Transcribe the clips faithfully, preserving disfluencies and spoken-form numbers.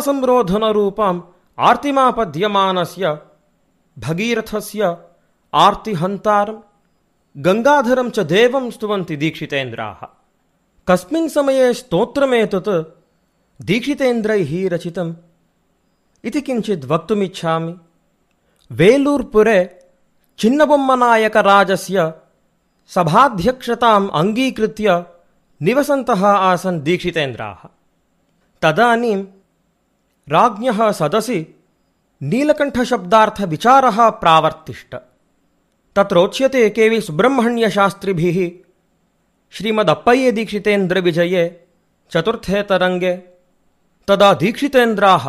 भावसंरोधनरूपाम् आर्तिमापद्यमानस्य भगीरथस्य आर्तिहन्तारं गंगाधरं च देवं स्तुवन्ति दीक्षितेन्द्राः। कस्मिन् समये स्तोत्रमेतत् दीक्षितेन्द्रैः रचितम् इति किञ्चित् वक्तुमिच्छामि। वेलूर्पुरे चिन्नबोम्मनायकराजस्य सभाध्यक्षताम् अङ्गीकृत्य निवसन्तः आसन् दीक्षितेन्द्राः। तदानीं राज्ञः सदसि नीलकण्ठशब्दार्थविचारः प्रावर्तिष्ट। तत्रोच्यते के वि सुब्रह्मण्यशास्त्रिभिः श्रीमदप्पय्य दीक्षितेन्द्रविजये चतुर्थे तरङ्गे। तदा दीक्षितेन्द्राः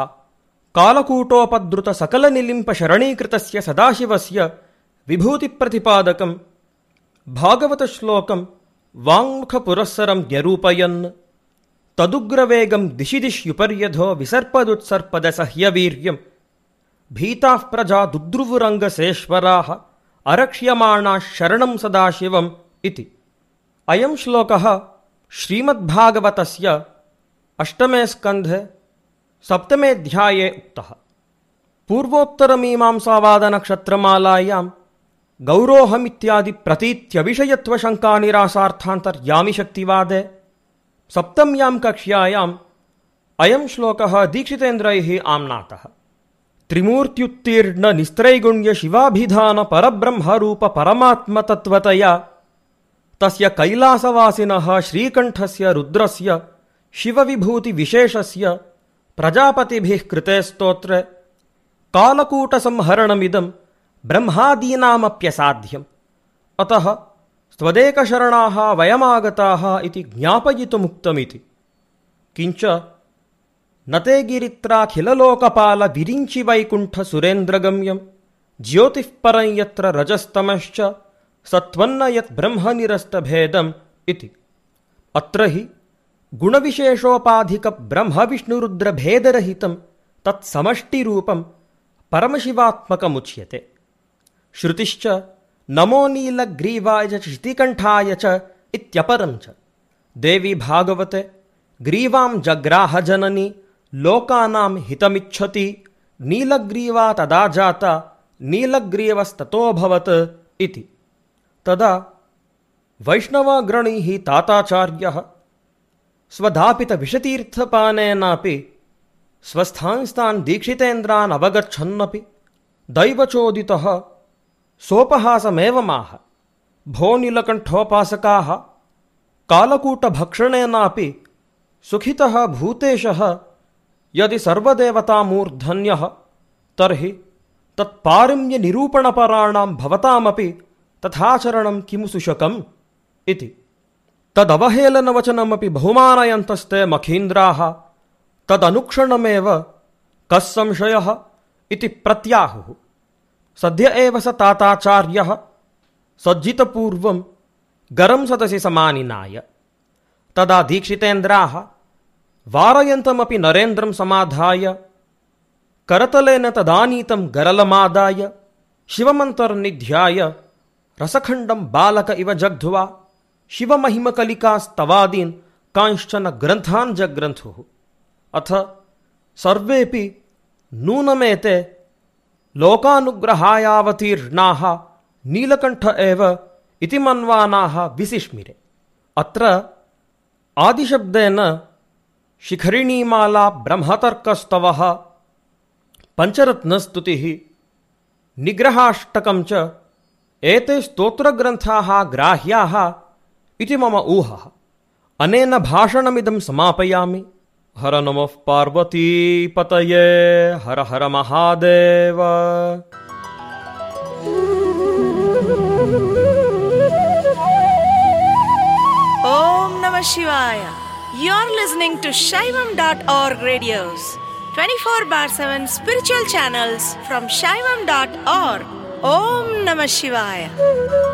कालकूटोपद्रुतसकलनिलिम्पशरणीकृतस्य सदाशिवस्य विभूतिप्रतिपादकं भागवतश्लोकं वाङ्मुखपुरःसरं न्यरूपयन् तदुग्रवेगं दिशि दिश्युपर्यधो विसर्पदुत्सर्पदसह्यवीर्यं भीताः प्रजा दुद्रुवुरङ्गसेश्वराः अरक्ष्यमाणाः शरणं सदाशिवम् इति। अयं श्लोकः श्रीमद्भागवतस्य अष्टमे स्कन्धे सप्तमेऽध्याये उक्तः। पूर्वोत्तरमीमांसावादनक्षत्रमालायां गौरोहमित्यादि प्रतीत्यविषयत्वशङ्कानिरासार्थान्तर्यामिशक्तिवादे सप्तम्यां कक्ष्यायाम् अयं श्लोकः दीक्षितेन्द्रैः आम्नातः। त्रिमूर्त्युत्तीर्ण निस्त्रैगुण्य शिवाभिधान परब्रह्मरूप परमात्मतत्त्वतया तस्य कैलासवासिनः श्रीकण्ठस्य रुद्रस्य शिवविभूतिविशेषस्य प्रजापतिभिः कृते स्तोत्रे कालकूटसंहरणमिदं ब्रह्मादीनामप्यसाध्यम् अतः त्वदेकशरणाः वयमागताः इति ज्ञापयितुमुक्तमिति। किञ्च न ते गिरित्राखिललोकपाल विरिञ्चि वैकुण्ठ सुरेन्द्रगम्यं ज्योतिःपरं यत्र रजस्तमश्च सत्त्वन्न यत् ब्रह्मनिरस्तभेदम् इति। अत्र हि गुणविशेषोपाधिकब्रह्मविष्णुरुद्रभेदरहितं तत्समष्टिरूपं परमशिवात्मकमुच्यते। श्रुतिश्च नमो नीलग्रीवाय च शितिकण्ठाय च इत्यपरं च। देवी भागवते ग्रीवां जग्राह जननी लोकानां हितमिच्छति नीलग्रीवा तदा जाता नीलग्रीवस्ततोऽभवत् इति। तदा वैष्णवाग्रणीः ताताचार्यः स्वधापितविषतीर्थपानेनापि स्वस्थांस्तान् दीक्षितेन्द्रान् अवगच्छन्नपि दैवचोदितः सोपहासमेवमाह। भो नीलकण्ठोपासकाः कालकूटभक्षणेनापि सुखितः भूतेशः यदि सर्वदेवतामूर्धन्यः तर्हि तत्पारम्यनिरूपणपराणां भवतामपि तथाचरणं किमु सुशकम् इति। तदवहेलनवचनमपि बहुमानयन्तस्ते मखीन्द्राः तदनुक्षणमेव कः संशयः इति प्रत्याहुः। सद्य एव स ताताचार्यः सज्जितपूर्वं गरं सदसि समानिनाय। तदा दीक्षितेन्द्राः वारयन्तमपि नरेन्द्रं समाधाय करतलेन तदानीतं गरलमादाय शिवमन्तर्निध्याय रसखण्डं बालक इव जग्ध्वा शिवमहिमकलिकास्तवादीन् कांश्चन ग्रन्थान् जग्रन्थुः। अथ सर्वेऽपि नूनमेते लोकानुग्रहायावतीर्णाः नीलकण्ठ एव इति मन्वानाः विसिष्मिरे। अत्र आदिशब्देन शिखरिणीमाला ब्रह्मतर्कस्तवः पञ्चरत्नस्तुतिः निग्रहाष्टकं च एते स्तोत्रग्रन्थाः ग्राह्याः इति मम ऊहः। अनेन भाषणमिदं समापयामि। हर नमः पार्वतीपतये हर हर Mahadev. Om Namah Shivaya. You're listening to Shaivam dot org radios, twenty-four bar seven spiritual channels from Shaivam dot org. Om Namah Shivaya.